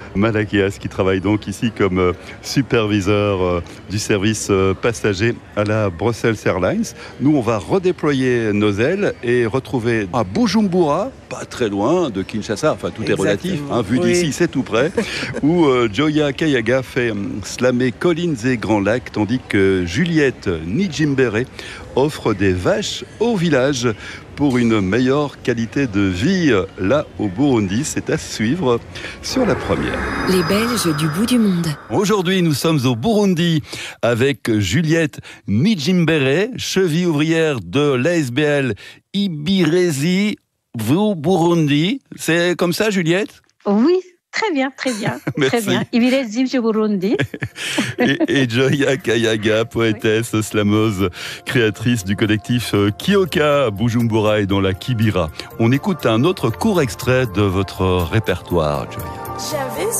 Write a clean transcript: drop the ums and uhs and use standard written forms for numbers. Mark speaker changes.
Speaker 1: Malakias, qui travaille donc ici comme superviseur du service passager à la Brussels Airlines. Nous, on va redéployer nos ailes et retrouver à Bujumbura, pas très loin de Kinshasa, enfin tout est relatif, vu d'ici c'est tout près, où Joya Kayaga fait slammer collines et grands lacs, tandis que Juliette Nijimbere offre des vaches au village pour une meilleure qualité de vie là au Burundi. C'est à suivre sur la première.
Speaker 2: Les Belges du bout du monde.
Speaker 1: Aujourd'hui, nous sommes au Burundi avec Juliette Nijimbere, cheville ouvrière de l'ASBL Ibirezi Burundi. C'est comme ça, Juliette ?
Speaker 3: Oui. Très bien, très bien.
Speaker 1: Merci.
Speaker 3: Très bien. Ibirezi Burundi.
Speaker 1: et Joya Kayaga, poétesse, slameuse, créatrice du collectif Kioka, Bujumbura et dans la Kibira. On écoute un autre court extrait de votre répertoire, Joya.
Speaker 4: J'avais